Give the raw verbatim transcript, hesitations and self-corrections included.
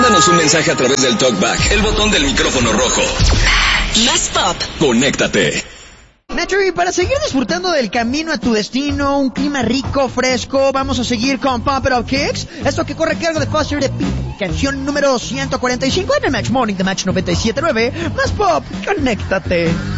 Mándanos un mensaje a través del TalkBack, el botón del micrófono rojo. Más pop. Conéctate. Metro, y para seguir disfrutando del camino a tu destino, un clima rico, fresco, vamos a seguir con Pump It Up Kicks. Esto que corre a cargo de Foster the People. Canción número ciento cuarenta y cinco en el Match Morning de Match noventa y siete punto nueve. Más pop, conéctate.